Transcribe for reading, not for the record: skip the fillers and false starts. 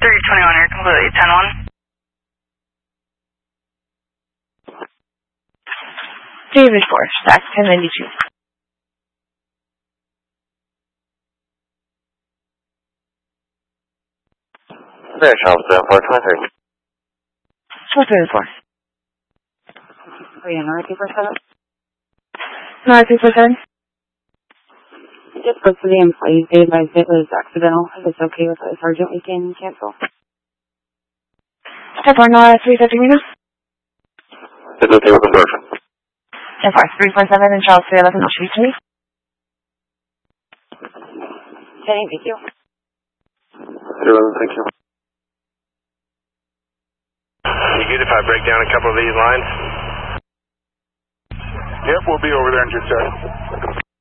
321, you're completely 10-1. 384, stack 1092. There, Charles, 423. 434. Are you in the 247? No, 247. Just spoke to the employee. They advised it was accidental. If it's okay with the sergeant, we can cancel. Step 1, 350 meters. It's okay with the version. Step 4, 347 and Charles 311, Street 3. Jenny, thank you. 311, thank you. You good if I break down a couple of these lines? Yep, we'll be over there in just a second.